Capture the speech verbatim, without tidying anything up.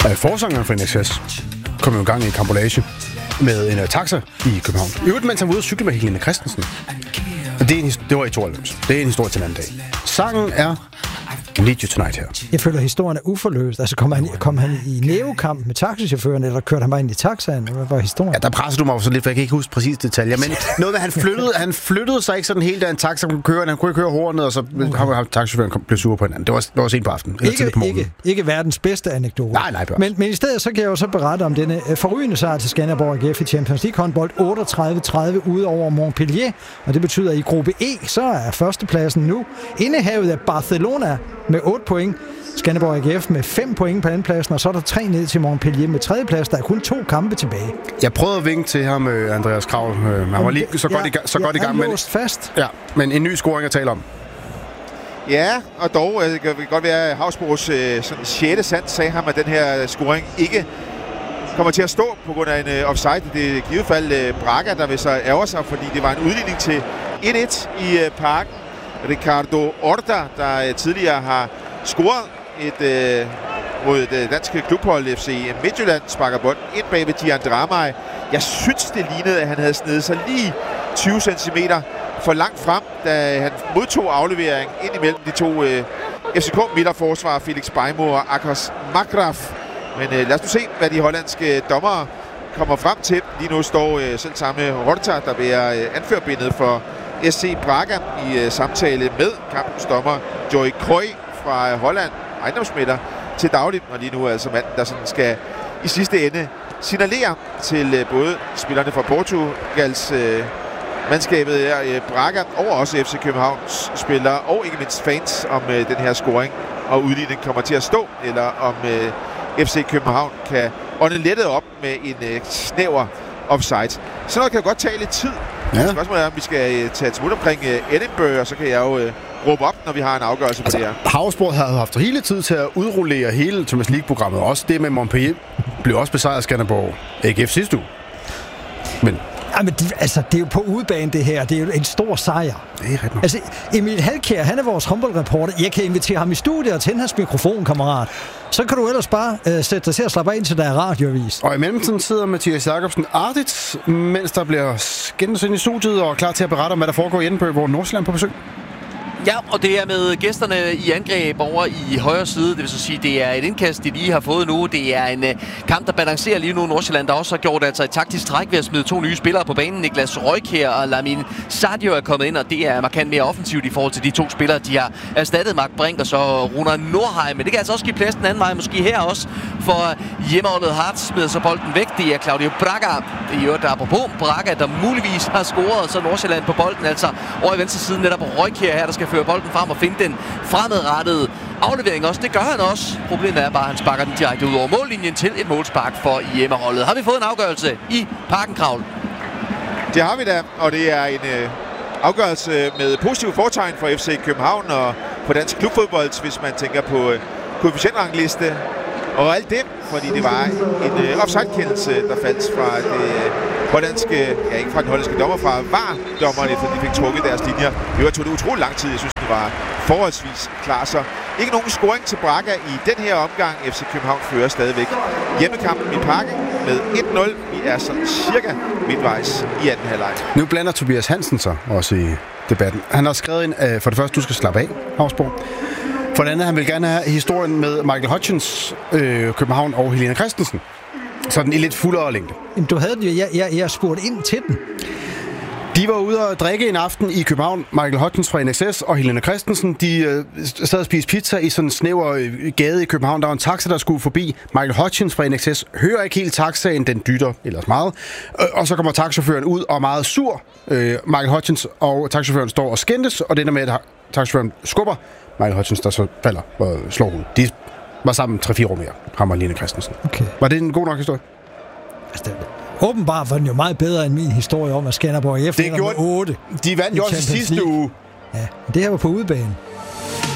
Uh, forsangeren for N X S kom jo i gang i en kampolage med en uh, taxa i København. I øvrigt, mens han var ude at cykle med Helene Christensen. Det, er en, det var i tooghalvfems. Det er en historie til en anden dag. Sangen er Need You Tonight her. Jeg føler, at historien er uforløst. Altså, kom han, kom han i nævekamp med taxichaufføren, eller kørte han bare ind i taxaen? Hvad var historien? Ja, der presser du mig så lidt, for jeg kan ikke huske præcis detaljer. Men noget med, han flyttede, han flyttede sig ikke sådan helt, da en taxa kunne køre. Han kunne ikke køre hornet, og så okay. taxichaufføren blev sur på hinanden. Det var, det var sent på aftenen. Ikke, på ikke, ikke verdens bedste anekdote. Nej, nej, men, men i stedet så kan jeg jo så berette om denne forrygende sejr til Skanderborg A G F i Champions League håndbold otteogtredive tredive ude over Montpellier. Og det betyder, at i gruppe E, så er førstepladsen nu indehavet af Barcelona med otte point. Skanderborg A G F med fem point på andenpladsen, og så er der tre ned til Montpellier med tredjeplads. Der er kun to kampe tilbage. Jeg prøvede at vinke til ham, Andreas Krav. Han var lige så godt, ja, i, så godt ja, i gang. Han låst fast. Ja, men en ny scoring at tale om. Ja, og dog det kan godt være, at Havsbros øh, sjette sans sagde ham, at den her scoring ikke kommer til at stå på grund af en øh, offside. Det er i givet fald øh, Braga, der vil så ærger sig, fordi det var en udligning til et et i øh, parken. Ricardo Horta, der øh, tidligere har scoret et øh, mod det danske klubhold F C Midtjylland, sparker bolden ind bag ved Gian Dramaj. Jeg synes, det lignede, at han havde snedet sig lige tyve centimeter for langt frem, da han modtog aflevering ind imellem de to øh, F C K-midterforsvarer, Felix Beimo og Akos Makraf. Men øh, lad os nu se, hvad de hollandske dommere kommer frem til. Lige nu står øh, selv samme Horta, der bærer øh, anførbindet for S C Braga i øh, samtale med kampens dommer Joey Krøy fra øh, Holland, ejendomsmætter til dagligt, og lige nu er altså manden, der sådan skal i sidste ende signalere til øh, både spillerne fra Portugals øh, mandskabet her, øh, Braga, og også F C Københavns spillere, og ikke mindst fans, om øh, den her scoring og udligning kommer til at stå, eller om øh, F C København kan ånde lettet op med en øh, snæver offside. Sådan noget kan jo godt tage lidt tid. Ja. Spørgsmålet er, om vi skal øh, tage et smut omkring øh, Edinburgh, og så kan jeg jo øh, råbe op, når vi har en afgørelse altså, på det her. Havsborg havde haft hele tid til at udrullere hele Champions League-programmet. Også det med Montpellier blev også besejret af Skanderborg A G F sidste uge. Men Ja, men de, altså, det er jo på udebane, det her. Det er jo en stor sejr. Det er rigtigt. Altså, Emil Halkjær, han er vores håndboldreporter. Jeg kan invitere ham i studiet og tænde hans mikrofon, kammerat. Så kan du ellers bare øh, sætte dig til at slappe af, indtil der er radioavis. Og i mellemtiden sidder Mathias Jacobsen Arditz, mens der bliver skændes ind i studiet og klar til at berette om, hvad der foregår i Edinburgh, hvor Nordsjælland på besøg. Ja, og det er med gæsterne i angreb over i højre side. Det vil så sige, det er et indkast, de lige har fået nu. Det er en uh, kamp, der balancerer lige nu. Nordsjælland, der også har gjort altså et taktisk træk ved at smide to nye spillere på banen. Niklas Røykjær og Lamin Sadio er kommet ind, og det er markant mere offensivt i forhold til de to spillere. De har erstattet Mark Brink og så Runar Nordheim. Men det kan altså også give plads den anden vej, måske her også. For hjemmeholdet Hart smider så bolden væk. Det er Claudio Braga. I øvrigt, der apropos Braga, der muligvis har scoret, så Nordsjælland på bolden. Altså over i venstre side netop Røykjær her, der skal føre bolden frem og finde den fremadrettede aflevering også. Det gør han også. Problemet er bare, at han sparker den direkte ud over mållinjen til et målspark for hjemmeholdet. Har vi fået en afgørelse i Parken, Kravl? Det har vi da, og det er en øh, afgørelse med positiv fortegn for F C København og på dansk klubfodbold, hvis man tænker på øh, koefficientrangliste og alt det, fordi det var en øh, offside-kendelse, der faldt fra det øh, hollandske, ja ikke fra den hollandske dommer, fra V A R-dommerne, fordi de fik trukket deres linjer. Det tog det utrolig lang tid. Jeg synes, det var forholdsvis klar. Så ikke nogen scoring til Braga i den her omgang. F C København fører stadigvæk hjemmekampen i Parken med et nul. Vi er sådan cirka midtvejs i anden halvleg. Nu blander Tobias Hansen sig også i debatten. Han har skrevet ind, uh, for det første, du skal slappe af, Havsborg. For det andet, han vil gerne have historien med Michael Hutchins, øh, København og Helene Christensen. Sådan i lidt fuldere længde. Jamen, du havde den jo. Jeg, jeg, jeg spurgte ind til den. De var ude og drikke en aften i København. Michael Hutchins fra N X S og Helene Christensen, de øh, sad og spiste pizza i sådan en snæver øh, gade i København. Der var en taxa, der skulle forbi. Michael Hutchins fra N X S hører ikke helt taxaen, den dytter ellers meget. Øh, og så kommer taxachaufføren ud og er meget sur. Øh, Michael Hutchins og taxachaufføren står og skændes, og det ender med, at taxachaufføren skubber Michael Hutchins, der så falder og slår hun. De var sammen tre fire år mere, ham og Helene Christensen. Okay. Var det en god nok historie? Altså, åbenbart var den jo meget bedre end min historie om, at Skanderborg F C med otte. De vandt jo også sidste uge. Ja, det her var på udebane.